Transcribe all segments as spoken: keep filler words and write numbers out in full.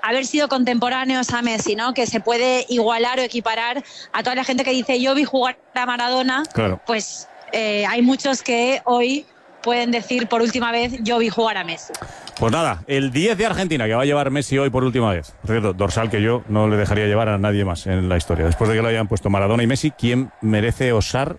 haber sido contemporáneos a Messi, ¿no? Que se puede igualar o equiparar a toda la gente que dice yo vi jugar a Maradona, claro. Pues eh, hay muchos que hoy pueden decir por última vez yo vi jugar a Messi. Pues nada, el diez de Argentina que va a llevar Messi hoy por última vez. Cierto, dorsal que yo no le dejaría llevar a nadie más en la historia. Después de que lo hayan puesto Maradona y Messi, ¿quién merece osar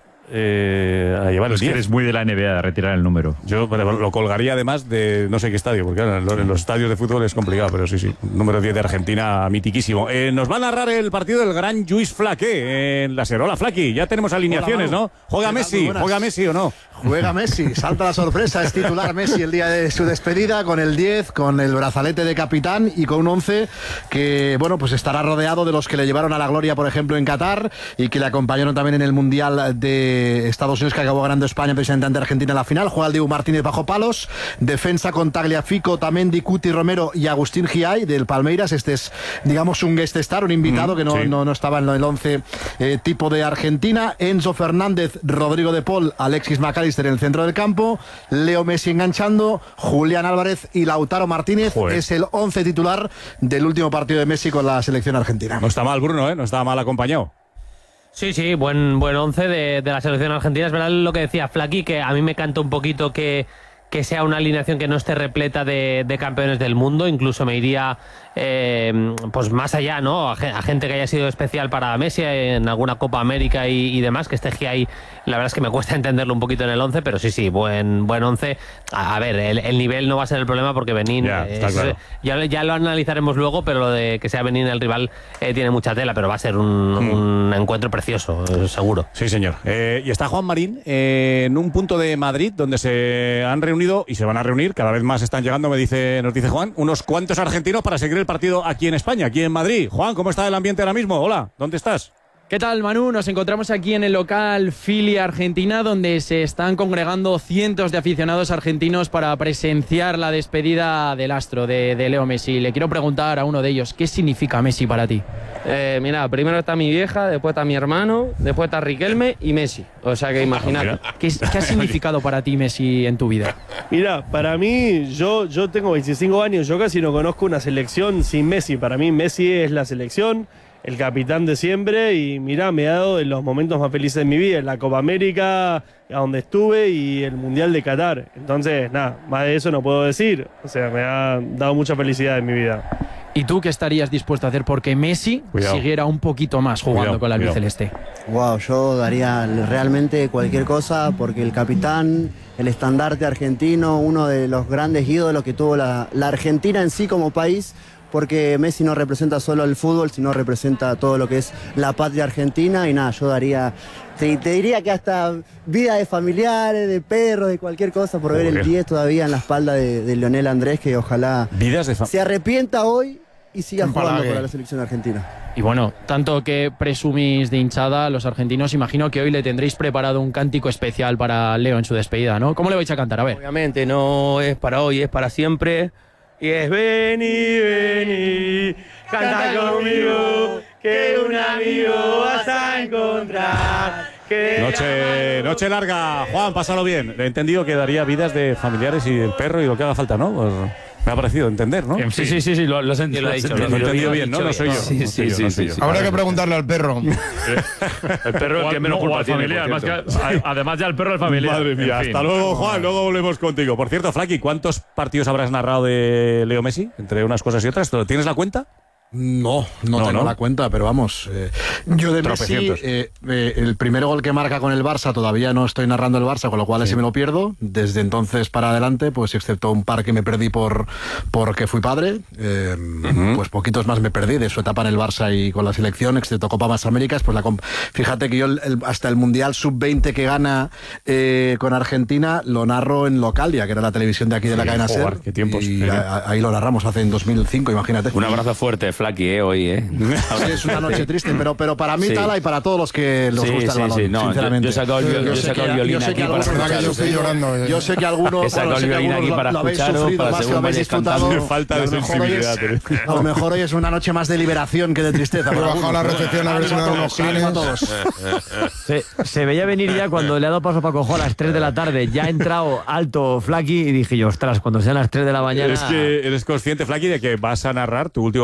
Eh, a llevar el diez? Es que eres muy de la N B A de retirar el número. Yo lo colgaría además de no sé qué estadio, porque claro, en, los, en los estadios de fútbol es complicado, pero sí, sí. Número diez de Argentina, mitiquísimo. Eh, nos va a narrar el partido del gran Lluís Flaqué en la SER. Hola, Flaqui, ya tenemos alineaciones, Hola, ¿no? ¿Juega Messi? ¿Juega Messi o no? Juega Messi, salta la sorpresa, es titular Messi el día de su despedida con el diez, con el brazalete de capitán y con un once que, bueno, pues estará rodeado de los que le llevaron a la gloria, por ejemplo, en Qatar y que le acompañaron también en el Mundial de Estados Unidos que acabó ganando España precisamente ante Argentina en la final. Juega el Dibu Martínez bajo palos, defensa con Tagliafico, Tamendi, Cuti Romero y Agustín Giay del Palmeiras. Este es, digamos, un guest star, un invitado mm, que no, sí. no, no estaba en el once eh, tipo de Argentina. Enzo Fernández, Rodrigo de Paul, Alexis McAllister en el centro del campo, Leo Messi enganchando, Julián Álvarez y Lautaro Martínez. Joder. Es el once titular del último partido de Messi con la selección argentina. No está mal, Bruno, ¿eh? No está mal acompañado. Sí, sí, buen buen once de, de la selección argentina. Es verdad lo que decía Flaqui, que a mí me canta un poquito que, que sea una alineación que no esté repleta de, de campeones del mundo. Incluso me iría eh, pues más allá, ¿no? A, a gente que haya sido especial para Messi en alguna Copa América y, y demás, que esté ahí. La verdad es que me cuesta entenderlo un poquito en el once, pero sí, sí, buen buen once. A, a ver, el, el nivel no va a ser el problema porque Benín, ya, es, claro. ya, ya lo analizaremos luego, pero lo de que sea Benín el rival eh, tiene mucha tela, pero va a ser un, hmm. un encuentro precioso, seguro. Sí, señor. Eh, y está Juan Marín eh, en un punto de Madrid donde se han reunido y se van a reunir, cada vez más están llegando, me dice, nos dice Juan, unos cuantos argentinos para seguir el partido aquí en España, aquí en Madrid. Juan, ¿cómo está el ambiente ahora mismo? Hola, ¿dónde estás? ¿Qué tal, Manu? Nos encontramos aquí en el local Philly Argentina, donde se están congregando cientos de aficionados argentinos para presenciar la despedida del astro de, de Leo Messi. Le quiero preguntar a uno de ellos, ¿qué significa Messi para ti? Eh, mira, primero está mi vieja, después está mi hermano, después está Riquelme y Messi. O sea que imagínate. ¿Qué, ¿Qué ha significado para ti Messi en tu vida? Mira, para mí, yo, yo tengo veinticinco años, yo casi no conozco una selección sin Messi. Para mí Messi es la selección, el capitán de siempre, y mira, me ha dado en los momentos más felices de mi vida, en la Copa América, a donde estuve, y el Mundial de Qatar. Entonces, nada, más de eso no puedo decir. O sea, me ha dado mucha felicidad en mi vida. ¿Y tú qué estarías dispuesto a hacer porque Messi cuidado. siguiera un poquito más jugando cuidado, con la albiceleste? Wow, yo daría realmente cualquier cosa porque el capitán, el estandarte argentino, uno de los grandes ídolos que tuvo la, la Argentina en sí como país, porque Messi no representa solo el fútbol, sino representa todo lo que es la patria argentina. Y nada, yo daría, te, te diría que hasta vida de familiares, de perros, de cualquier cosa, por ver el diez todavía en la espalda de, de Lionel Andrés, que ojalá Vidas de se arrepienta hoy y siga jugando para la selección argentina. Y bueno, tanto que presumís de hinchada los argentinos, imagino que hoy le tendréis preparado un cántico especial para Leo en su despedida, ¿no? ¿Cómo le vais a cantar? A ver. Obviamente no es para hoy, es para siempre. Y es vení, vení, canta conmigo, que un amigo vas a encontrar. Que noche, noche larga, Juan, pásalo bien. He entendido que daría vidas de familiares y del perro y lo que haga falta, ¿no? Pues me ha parecido entender, ¿no? Sí, sí, sí, sí, lo, lo has entendido. Lo, lo, lo he entendido bien, ¿no? No soy yo. Sí, sí, sí, sí. Habrá que preguntarle al perro. El perro es el que menos culpa tiene. Además, que, además ya el perro es familiar. Madre mía, hasta luego, Juan, luego volvemos contigo. Por cierto, Flaqui, ¿cuántos partidos habrás narrado de Leo Messi? Entre unas cosas y otras, ¿tienes la cuenta? No, no, no tengo no. la cuenta, pero vamos, eh, yo de Messi, eh, eh, el primer gol que marca con el Barça, todavía no estoy narrando el Barça, con lo cual sí. ese me lo pierdo. Desde entonces para adelante, pues excepto un par que me perdí por porque fui padre, eh, uh-huh. pues poquitos más me perdí de su etapa en el Barça y con la selección, excepto Copa Más Américas. Pues la fíjate que yo el, el, hasta el Mundial sub veinte que gana eh, con Argentina lo narro en Localia, que era la televisión de aquí de la sí, cadena SER. Qué tiempos. Y eh. a, ahí lo narramos hace en dos mil cinco, imagínate. Un abrazo fuerte, Flaqui, eh, hoy, eh. Sí, es una noche triste, pero, pero para mí sí. Tala y para todos los que les sí, gusta sí, el balón, sí, no, sinceramente. Yo, yo he sacado el, yo, yo saco el violín aquí para escuchar. Yo estoy llorando. Yo sé que algunos he sacado el violín aquí para escucharos, para según vayáis cantando. Falta de sensibilidad. A lo mejor hoy es una noche más de liberación que de tristeza. He bajado la recepción a ver si me dan unos clines. Se, se veía venir ya cuando le ha dado paso a Paco Jo a las tres de la tarde. Ya ha entrado alto Flaqui y dije yo, ostras, cuando sean las tres de la mañana... Es que eres consciente, Flaqui, de que vas a narrar tu último